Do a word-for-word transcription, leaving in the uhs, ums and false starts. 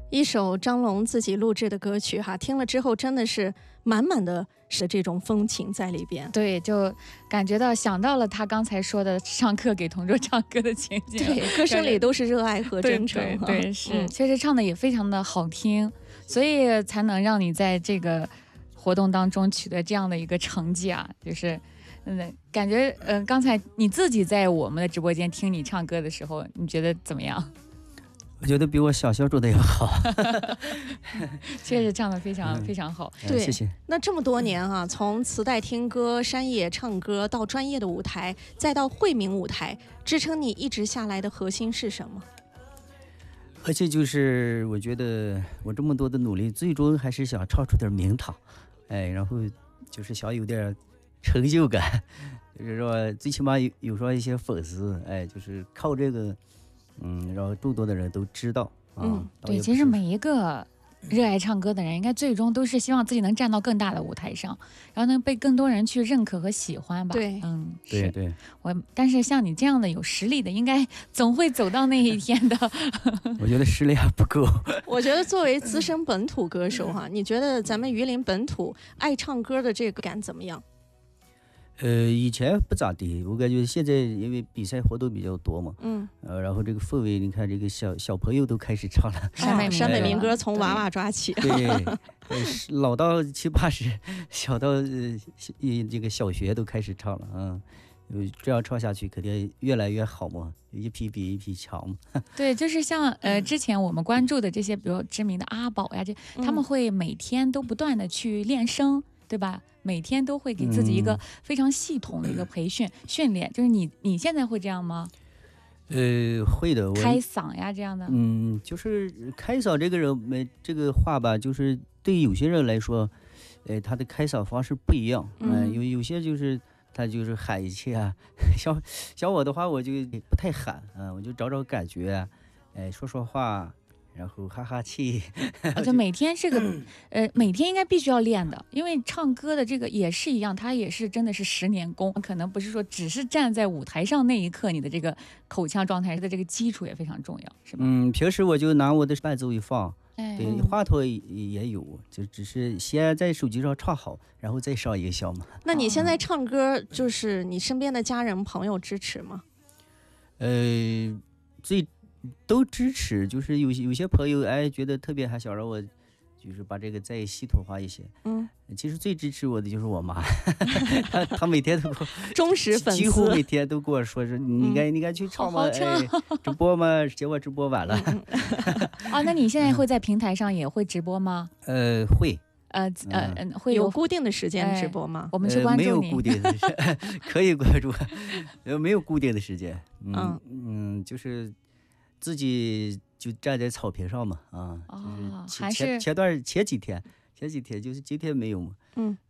一首张龙自己录制的歌曲哈，听了之后真的是满满的是这种风情在里边。 对，就感觉到想到了他刚才说的上课给同桌唱歌的情景。 对，歌声里都是热爱和真诚。 对 对, 对，是、 嗯， 确实唱的也非常的好听，所以才能让你在这个活动当中取得这样的一个成绩啊，就是嗯，感觉嗯、呃，刚才你自己在我们的直播间听你唱歌的时候，你觉得怎么样？ 我觉得比我想象中的要好。 确实唱得非常、嗯、非常好。 对， 谢谢。 那这么多年啊，从磁带听歌、山野唱歌到专业的舞台，再到惠民舞台，支撑你一直下来的核心是什么？ 而且就是我觉得我这么多的努力，最终还是想唱出点名堂，哎，然后就是想有点成就感，就是说最起码有有说一些粉丝，哎，就是靠这个。嗯，让更多的人都知道啊。 嗯，对，其实每一个热爱唱歌的人，应该最终都是希望自己能站到更大的舞台上，然后能被更多人去认可和喜欢吧。 对， 嗯， 对对。 我，但是像你这样的有实力的，应该总会走到那一天的。 我觉得实力还不够。 我觉得作为资深本土歌手哈、啊，你觉得咱们榆林本土爱唱歌的这个感怎么样？ 呃，以前不咋地，我感觉现在因为比赛活动比较多嘛， 嗯， 呃，然后这个氛围，你看这个小小朋友都开始唱了， 山北山北民歌从娃娃抓起， 对，老到七八十，小到呃这个小学都开始唱了啊。嗯，这样唱下去肯定越来越好嘛，一批比一批强嘛。 对，就是像呃之前我们关注的这些，比如知名的阿宝呀，这他们会每天都不断的去练声。对吧？每天都会给自己一个非常系统的一个培训、嗯、训练，就是你你现在会这样吗？ 呃，会的。 开嗓呀这样的。 嗯，就是开嗓这个人没这个话吧，就是对有些人来说，呃，他的开嗓方式不一样。嗯、呃，有有些就是他就是喊一气啊，像像我的话，我就不太喊啊、呃，我就找找感觉，哎、呃，说说话。然后哈哈气， 就每天这个，呃，每天应该必须要练的，因为唱歌的这个也是一样，它也是真的是十年功，可能不是说只是站在舞台上那一刻，你的这个口腔状态的这个基础也非常重要，是吧？ 嗯，平时我就拿我的伴奏一放， 哎、 对，话筒也有，就只是先在手机上唱好，然后再上音效嘛。 那你现在唱歌，就是你身边的家人朋友支持吗？ 呃，最。都支持，就是有些有些朋友哎觉得特别还想让我，就是把这个再系统化一些。 嗯， 其实最支持我的就是我妈，她她每天都忠实粉丝， 几乎每天都跟我说说你应该、嗯、你该去唱吗？ 好好唱哎，直播吗？结果直播晚了。 啊，那你现在会在平台上也会直播吗？ 呃，会。 呃呃嗯，会有固定的时间直播吗？ 哎、我们去关注你。 呃、没有固定的时间，可以关注，呃，没有固定的时间。嗯 嗯, 嗯，就是。自己就站在草坪上嘛，啊， 哦、 就是前前前段前几天前几天就是今天没有嘛， 嗯，